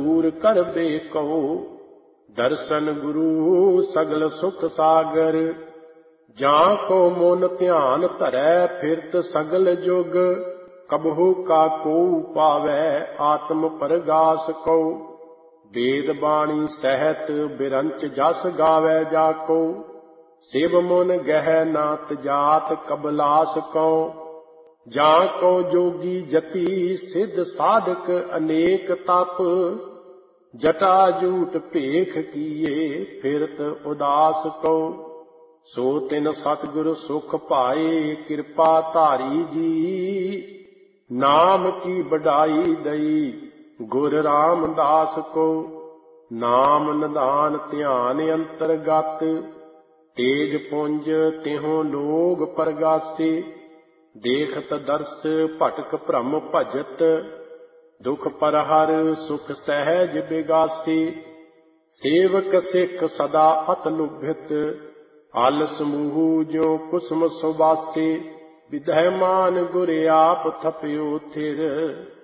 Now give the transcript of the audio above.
दूर कर बेको। दर्शन गुरु सगल सुख सागर, जां को मन ध्यान धरै फिरत सगल जुग। कबहु का को पावै आत्म परगास को, वेद बाणी सहत बिरंच जस गावै जाको। शिव मन गह नात जात कबलास को, जां को जोगी जति सिद्ध साधक अनेक तप। जटा जूट भेख किए फिरत उदास को, सो तिन सतगुर सुख पाए कृपा धारी जी। नाम की बढ़ाई दई गुर रामदास को, नाम निदान ध्यान अंतरगत। तेज पुंज तिहों लोग परगासे, देखत दर्श भटक भ्रम भजत। दुख परहर सुख सहज बिगासी, सेवक सिख सदा अत लुभित। आलस मूहु ज्यों कुसुम सुबासे, विधैमान गुर आप थप्यो थिर।